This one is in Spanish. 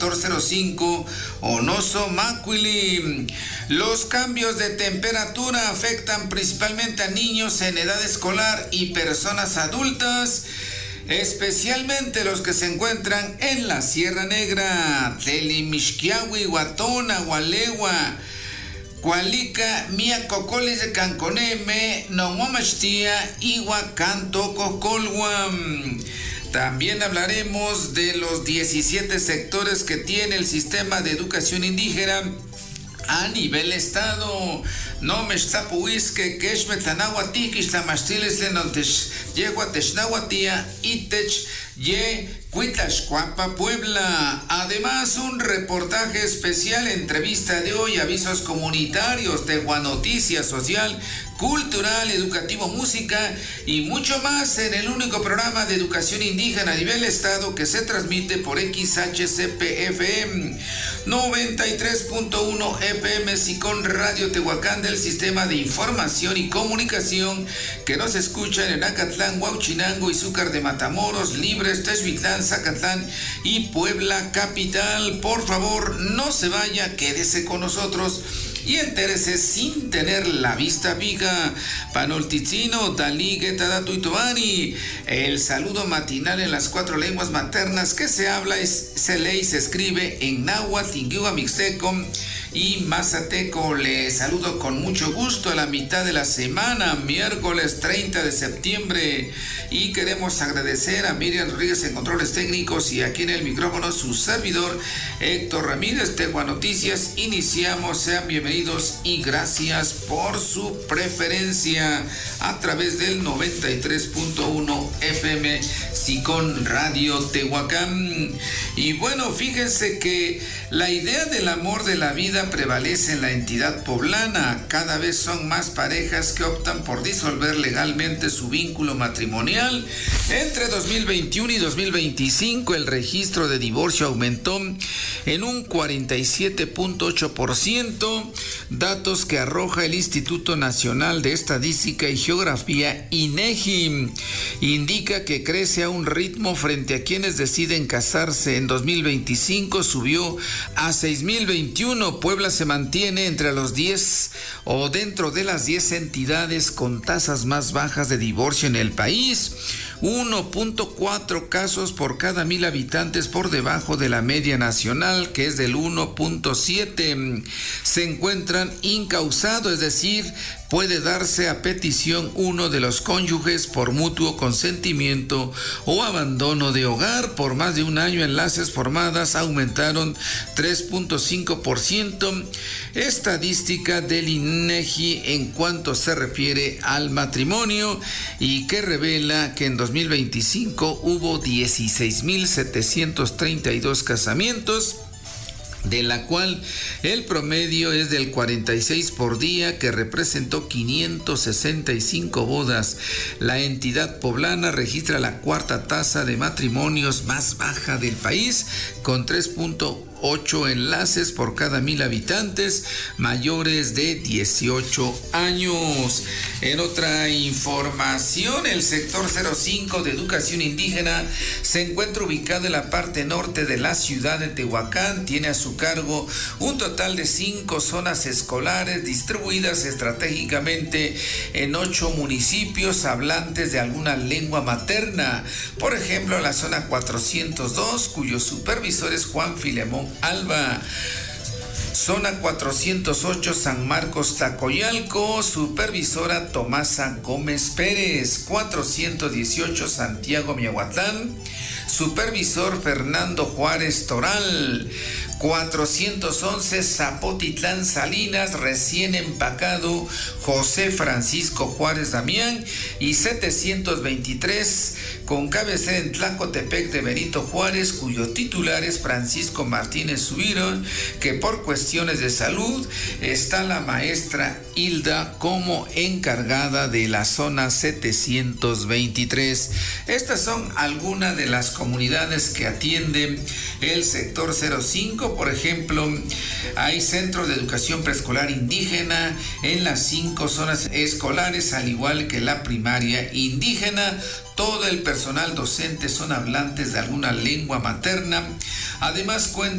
sector 05, Onoso, Macuili. Los cambios de temperatura afectan principalmente a niños en edad escolar y personas adultas, especialmente los que se encuentran en la Sierra Negra, Telimixquiahui, Huatona, Gualegua, Cualica, Mia Cocolis de Canconeme, Nomomachtia, Igua, Canto, Cocolguam. También hablaremos de los 17 sectores que tiene el sistema de educación indígena a nivel estado. No me está puisque que es metanahuati, que está mastiles en donde llegua technahuatia y tech ye Cuitlaxcuapa, Puebla. Además, un reportaje especial, entrevista de hoy, avisos comunitarios, Noticias social, cultural, educativo, música y mucho más en el único programa de educación indígena a nivel estado que se transmite por XHCP-FM 93.1 FM Sicón Radio Tehuacán del Sistema de Información y Comunicación, que nos escuchan en Acatlán, Huauchinango, Izúcar de Matamoros, Libres, Texhuitlán, Zacatlán y Puebla capital. Por favor, no se vaya, quédese con nosotros y entérese sin tener la vista fija. Panolticino, Taligue, Tadatu y Tobani. El saludo matinal en las 4 lenguas maternas que se habla, se lee y se escribe en náhuatl, inguiuga, mixteco y mazateco. Le saludo con mucho gusto a la mitad de la semana, miércoles 30 de septiembre. Y queremos agradecer a Miriam Rodríguez en controles técnicos y aquí en el micrófono su servidor Héctor Ramírez, Tegua Noticias. Iniciamos, sean bienvenidos y gracias por su preferencia a través del 93.1 FM Sicón Radio Tehuacán. Y bueno, fíjense que la idea del amor de la vida prevalece en la entidad poblana. Cada vez son más parejas que optan por disolver legalmente su vínculo matrimonial. Entre 2021 y 2025 el registro de divorcio aumentó en un 47.8%, datos que arroja el Instituto Nacional de Estadística y Geografía, INEGI. Indica que crece a un ritmo frente a quienes deciden casarse. En 2025 subió a 6.021. Puebla se mantiene entre los 10 o dentro de las 10 entidades con tasas más bajas de divorcio en el país. 1.4 casos por cada 1,000 habitantes por debajo de la media nacional, que es del 1.7. Se encuentran incausados, es decir, puede darse a petición uno de los cónyuges por mutuo consentimiento o abandono de hogar por más de un año. Enlaces formadas aumentaron 3.5%. Estadística del INEGI en cuanto se refiere al matrimonio, y que revela que en 2025 hubo 16.732 casamientos, de la cual el promedio es del 46 por día, que representó 565 bodas. La entidad poblana registra la cuarta tasa de matrimonios más baja del país, con 3.8 enlaces por cada 1,000 habitantes mayores de 18 años. En otra información, el sector 05 de educación indígena se encuentra ubicado en la parte norte de la ciudad de Tehuacán. Tiene a su cargo un total de 5 zonas escolares distribuidas estratégicamente en 8 municipios hablantes de alguna lengua materna. Por ejemplo, la zona 402, cuyo supervisor es Juan Filemón Alba. Zona 408, San Marcos Tacoyalco, supervisora Tomasa Gómez Pérez. 418, Santiago Miahuatlán, supervisor Fernando Juárez Toral. 411, Zapotitlán Salinas, recién empacado, José Francisco Juárez Damián. Y 723, con cabecera en Tlacotepec de Benito Juárez, cuyo titular es Francisco Martínez Subirón, que por cuestiones de salud está la maestra Hilda como encargada de la zona 723. Estas son algunas de las comunidades que atienden el sector 05. Por ejemplo, hay centros de educación preescolar indígena en las 5 zonas escolares, al igual que la primaria indígena. Todo el personal docente son hablantes de alguna lengua materna. Además, cuenta